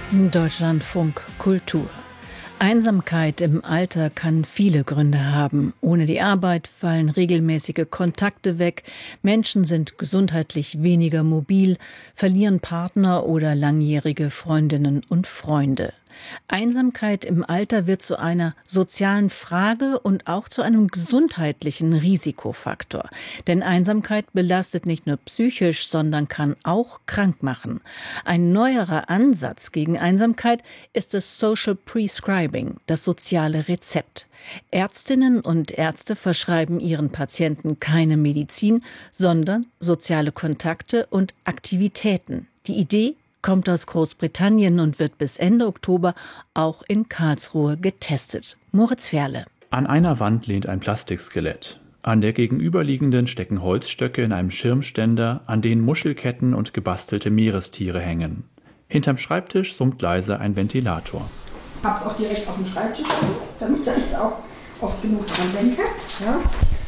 Deutschlandfunk Kultur. Einsamkeit im Alter kann viele Gründe haben. Ohne die Arbeit fallen regelmäßige Kontakte weg, Menschen sind gesundheitlich weniger mobil, verlieren Partner oder langjährige Freundinnen und Freunde. Einsamkeit im Alter wird zu einer sozialen Frage und auch zu einem gesundheitlichen Risikofaktor. Denn Einsamkeit belastet nicht nur psychisch, sondern kann auch krank machen. Ein neuerer Ansatz gegen Einsamkeit ist das Social Prescribing, das soziale Rezept. Ärztinnen und Ärzte verschreiben ihren Patienten keine Medizin, sondern soziale Kontakte und Aktivitäten. Die Idee kommt aus Großbritannien und wird bis Ende Oktober auch in Karlsruhe getestet. Moritz Ferle. An einer Wand lehnt ein Plastikskelett. An der gegenüberliegenden stecken Holzstöcke in einem Schirmständer, an denen Muschelketten und gebastelte Meerestiere hängen. Hinterm Schreibtisch summt leise ein Ventilator. Ich habe es auch direkt auf dem Schreibtisch, damit ich auch oft genug dran denke. Ja.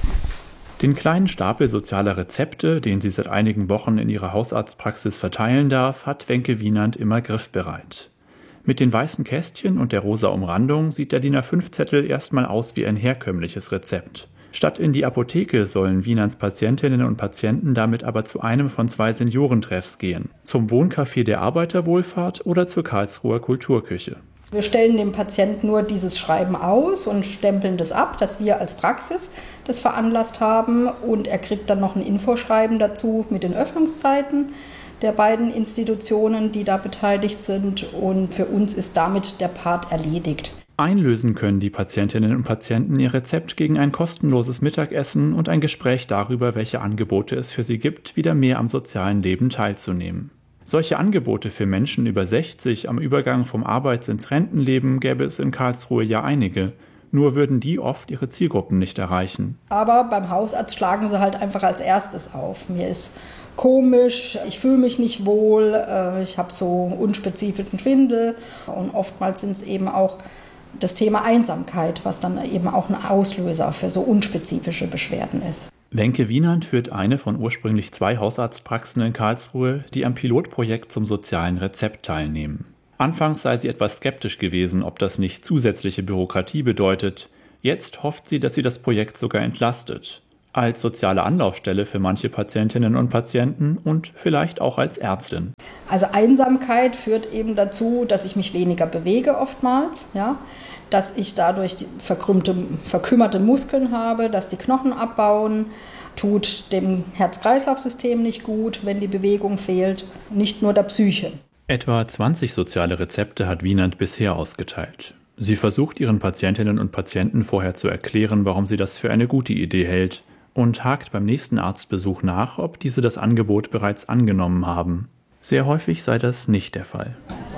Den kleinen Stapel sozialer Rezepte, den sie seit einigen Wochen in ihrer Hausarztpraxis verteilen darf, hat Wenke Wienand immer griffbereit. Mit den weißen Kästchen und der rosa Umrandung sieht der DIN A5-Zettel erstmal aus wie ein herkömmliches Rezept. Statt in die Apotheke sollen Wienands Patientinnen und Patienten damit aber zu einem von 2 Seniorentreffs gehen. Zum Wohncafé der Arbeiterwohlfahrt oder zur Karlsruher Kulturküche. Wir stellen dem Patienten nur dieses Schreiben aus und stempeln das ab, dass wir als Praxis das veranlasst haben. Und er kriegt dann noch ein Infoschreiben dazu mit den Öffnungszeiten der beiden Institutionen, die da beteiligt sind. Und für uns ist damit der Part erledigt. Einlösen können die Patientinnen und Patienten ihr Rezept gegen ein kostenloses Mittagessen und ein Gespräch darüber, welche Angebote es für sie gibt, wieder mehr am sozialen Leben teilzunehmen. Solche Angebote für Menschen über 60 am Übergang vom Arbeits- ins Rentenleben gäbe es in Karlsruhe ja einige. Nur würden die oft ihre Zielgruppen nicht erreichen. Aber beim Hausarzt schlagen sie halt einfach als erstes auf. Mir ist komisch, ich fühle mich nicht wohl, ich habe so unspezifischen Schwindel. Und oftmals sind es eben auch das Thema Einsamkeit, was dann eben auch ein Auslöser für so unspezifische Beschwerden ist. Wenke Wienand führt eine von ursprünglich 2 Hausarztpraxen in Karlsruhe, die am Pilotprojekt zum sozialen Rezept teilnehmen. Anfangs sei sie etwas skeptisch gewesen, ob das nicht zusätzliche Bürokratie bedeutet. Jetzt hofft sie, dass sie das Projekt sogar entlastet. Als soziale Anlaufstelle für manche Patientinnen und Patienten und vielleicht auch als Ärztin. Also Einsamkeit führt eben dazu, dass ich mich weniger bewege oftmals, ja, dass ich dadurch verkümmerte Muskeln habe, dass die Knochen abbauen, tut dem Herz-Kreislauf-System nicht gut, wenn die Bewegung fehlt, nicht nur der Psyche. Etwa 20 soziale Rezepte hat Wienand bisher ausgeteilt. Sie versucht ihren Patientinnen und Patienten vorher zu erklären, warum sie das für eine gute Idee hält und hakt beim nächsten Arztbesuch nach, ob diese das Angebot bereits angenommen haben. Sehr häufig sei das nicht der Fall.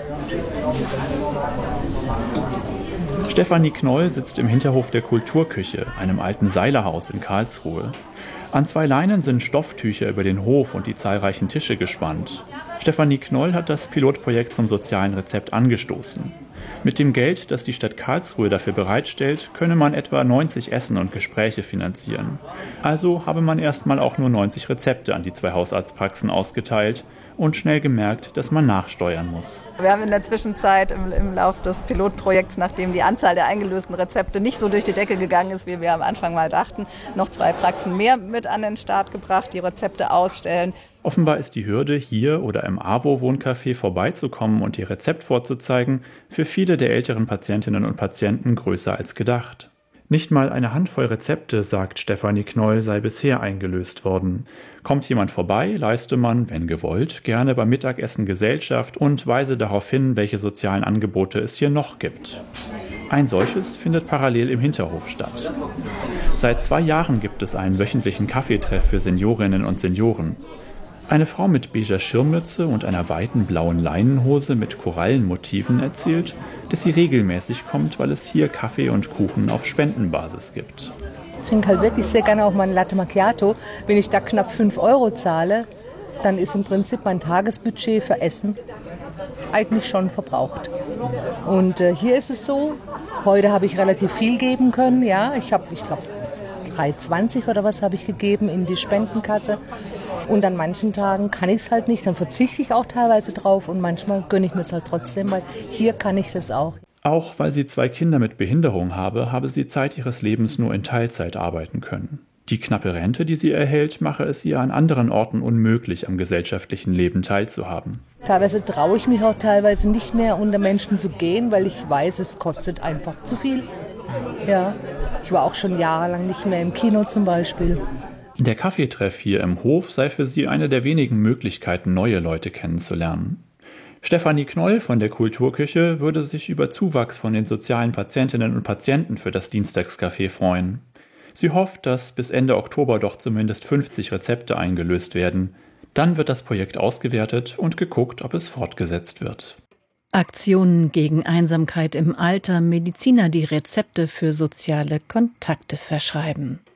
Stefanie Knoll sitzt im Hinterhof der Kulturküche, einem alten Seilerhaus in Karlsruhe. An 2 Leinen sind Stofftücher über den Hof und die zahlreichen Tische gespannt. Stefanie Knoll hat das Pilotprojekt zum sozialen Rezept angestoßen. Mit dem Geld, das die Stadt Karlsruhe dafür bereitstellt, könne man etwa 90 Essen und Gespräche finanzieren. Also habe man erstmal auch nur 90 Rezepte an die 2 Hausarztpraxen ausgeteilt und schnell gemerkt, dass man nachsteuern muss. Wir haben in der Zwischenzeit im Lauf des Pilotprojekts, nachdem die Anzahl der eingelösten Rezepte nicht so durch die Decke gegangen ist, wie wir am Anfang mal dachten, noch 2 Praxen mehr mit an den Start gebracht, die Rezepte ausstellen. Offenbar ist die Hürde, hier oder im AWO-Wohncafé vorbeizukommen und ihr Rezept vorzuzeigen, für viele der älteren Patientinnen und Patienten größer als gedacht. Nicht mal eine Handvoll Rezepte, sagt Stefanie Knoll, sei bisher eingelöst worden. Kommt jemand vorbei, leiste man, wenn gewollt, gerne beim Mittagessen Gesellschaft und weise darauf hin, welche sozialen Angebote es hier noch gibt. Ein solches findet parallel im Hinterhof statt. Seit 2 Jahren gibt es einen wöchentlichen Kaffeetreff für Seniorinnen und Senioren. Eine Frau mit beiger Schirmmütze und einer weiten blauen Leinenhose mit Korallenmotiven erzählt, dass sie regelmäßig kommt, weil es hier Kaffee und Kuchen auf Spendenbasis gibt. Ich trinke halt wirklich sehr gerne auch mal einen Latte Macchiato. Wenn ich da knapp 5 € zahle, dann ist im Prinzip mein Tagesbudget für Essen eigentlich schon verbraucht. Und hier ist es so, heute habe ich relativ viel geben können. Ja, ich glaube 3,20 oder was habe ich gegeben in die Spendenkasse. Und an manchen Tagen kann ich es halt nicht, dann verzichte ich auch teilweise drauf und manchmal gönne ich mir es halt trotzdem, weil hier kann ich das auch. Auch weil sie 2 Kinder mit Behinderung habe sie Zeit ihres Lebens nur in Teilzeit arbeiten können. Die knappe Rente, die sie erhält, mache es ihr an anderen Orten unmöglich, am gesellschaftlichen Leben teilzuhaben. Teilweise traue ich mich auch teilweise nicht mehr, unter Menschen zu gehen, weil ich weiß, es kostet einfach zu viel. Ja, ich war auch schon jahrelang nicht mehr im Kino zum Beispiel. Der Kaffeetreff hier im Hof sei für sie eine der wenigen Möglichkeiten, neue Leute kennenzulernen. Stefanie Knoll von der Kulturküche würde sich über Zuwachs von den sozialen Patientinnen und Patienten für das Dienstagscafé freuen. Sie hofft, dass bis Ende Oktober doch zumindest 50 Rezepte eingelöst werden. Dann wird das Projekt ausgewertet und geguckt, ob es fortgesetzt wird. Aktionen gegen Einsamkeit im Alter, Mediziner, die Rezepte für soziale Kontakte verschreiben.